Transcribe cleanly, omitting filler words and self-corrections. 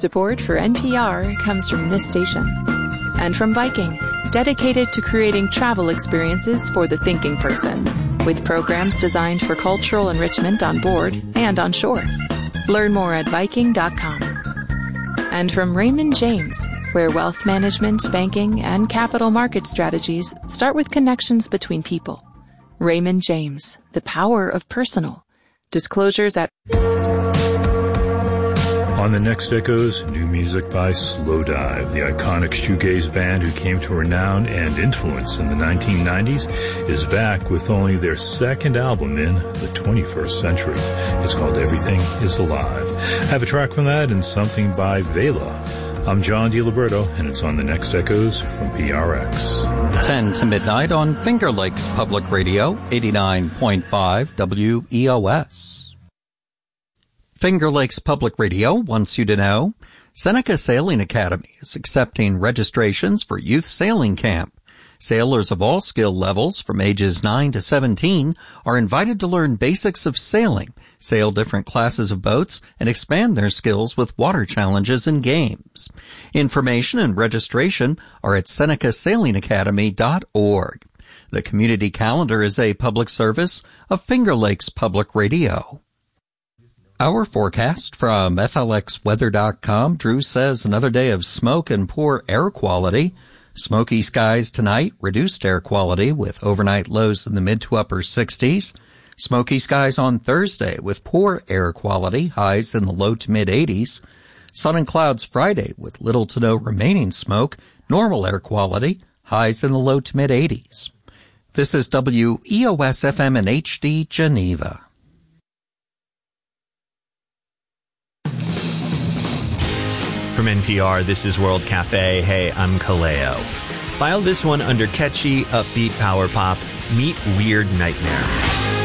Support for NPR comes from this station. And from Viking, dedicated to creating travel experiences for the thinking person, with programs designed for cultural enrichment on board and on shore. Learn more at Viking.com. And from Raymond James, where wealth management, banking, and capital market strategies start with connections between people. Raymond James, the power of personal. Disclosures at... On the next Echoes, new music by Slowdive, the iconic shoegaze band who came to renown and influence in the 1990s, is back with only their second album in the 21st century. It's called Everything is Alive. I have a track from that and something by Vela. I'm John DiLiberto, and it's on the next Echoes from PRX. 10 to midnight on Finger Lakes Public Radio, 89.5 WEOS. Finger Lakes Public Radio wants you to know Seneca Sailing Academy is accepting registrations for Youth Sailing Camp. Sailors of all skill levels from ages 9 to 17 are invited to learn basics of sailing, sail different classes of boats, and expand their skills with water challenges and games. Information and registration are at senecasailingacademy.org. The community calendar is a public service of Finger Lakes Public Radio. Our forecast from FLXweather.com. Drew says another day of smoke and poor air quality. Smoky skies tonight, reduced air quality with overnight lows in the mid to upper 60s. Smoky skies on Thursday with poor air quality, highs in the low to mid 80s. Sun and clouds Friday with little to no remaining smoke, normal air quality, highs in the low to mid 80s. This is WEOS FM in HD Geneva. From NPR, this is World Cafe. Hey, I'm Kaleo. File this one under catchy, upbeat power pop. Meet Weird Nightmare.